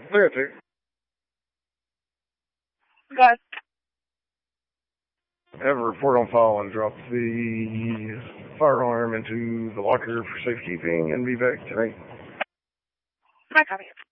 Clear two. Go ahead. Have a report on file and drop the firearm into the locker for safekeeping and be back tonight. My copy.